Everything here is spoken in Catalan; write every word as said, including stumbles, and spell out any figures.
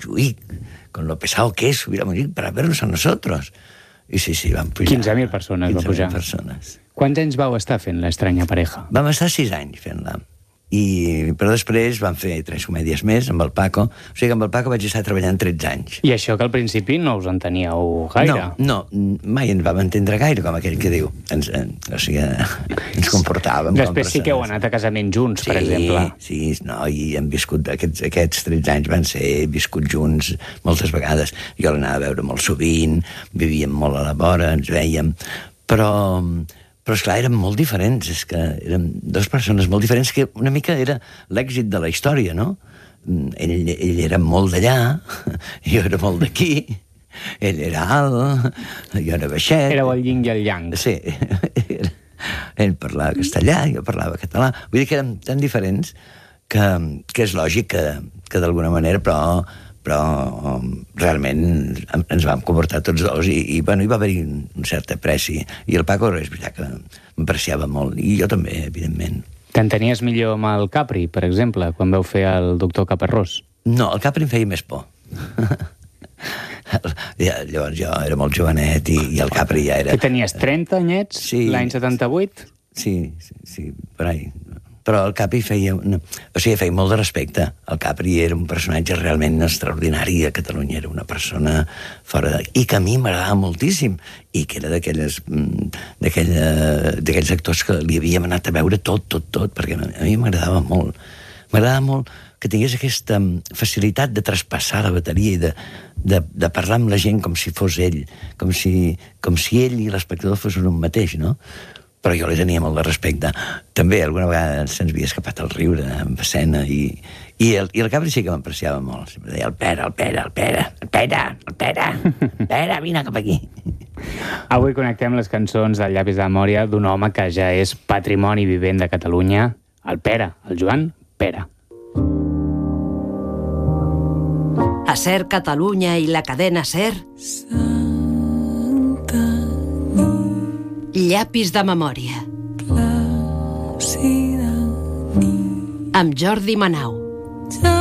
Montjuïc, con lo pesado que es subir a Montjuïc para vernos a nosotros. I sí, sí, vam pujar. quinze mil persones va pujar. quinze mil persones. Quants anys vau estar fent l'Estranya Pareja? Vam estar sis anys fent-la. I, però després vam fer tres comèdies més amb el Paco. O sigui que amb el Paco vaig estar treballant tretze anys. I això que al principi no us enteníeu gaire. No, no, mai ens vam entendre gaire, com aquell que diu. Ens, eh, o sigui, ens comportàvem. Després sí que heu anat a casament junts, sí, per exemple. Sí, no, i hem viscut, aquests, aquests tretze anys van ser viscut junts moltes vegades. Jo l'anava a veure molt sovint, vivíem molt a la vora, ens veiem, però... Però, esclar, érem molt diferents, és que érem dues persones molt diferents, que una mica era l'èxit de la història, no? Ell, ell era molt d'allà, jo era molt d'aquí, ell era alt, jo era baixet... Éreu el yin i el yang. Sí, ell parlava castellà, jo parlava català, vull dir que érem tan diferents que, que és lògic que, que d'alguna manera, però... però realment ens vam comportar tots dos i, i, bueno, hi va haver-hi un cert apreci. I el Paco, és veritat que m'apreciava molt, i jo també, evidentment. T'entenies millor amb el Capri, per exemple, quan vau fer el doctor Caparrós? No, el Capri em feia més por. Llavors jo era molt jovenet i, i el Capri ja era... Que tenies trenta anyets, sí, l'any setanta-vuit? Sí, sí, sí, per ahí. Però el Capri feia... Una... O sigui, feia molt de respecte. El Capri era un personatge realment extraordinari. A Catalunya era una persona fora de... I que a mi m'agradava moltíssim. I que era d'aquelles... d'aquells actors que li havíem anat a veure tot, tot, tot, perquè a mi m'agradava molt. M'agradava molt que tingués aquesta facilitat de traspassar la bateria i de, de, de parlar amb la gent com si fos ell, com si, com si ell i l'espectador fos un mateix, no? Però jo li tenia molt de respecte. També alguna vegada se'ns havia escapat el riure en escena i, i, el, i el Capri sí que m'apreciava molt. Sempre deia, el Pere, el Pere, el Pere, el Pere, el Pere, el Pere, vine cap aquí. Avui connectem les cançons del Llapis de Memòria d'un home que ja és patrimoni vivent de Catalunya, el Pere, el Joan Pere. A Ser Catalunya i la cadena Ser... Llapis de Memòria. Amb Jordi Manau.